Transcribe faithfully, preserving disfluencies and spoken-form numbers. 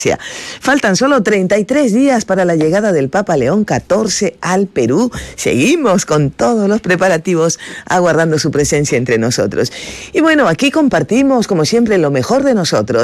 Faltan solo treinta y tres días para la llegada del Papa León catorce al Perú. Seguimos con todos los preparativos, aguardando su presencia entre nosotros. Y bueno, aquí compartimos, como siempre, lo mejor de nosotros.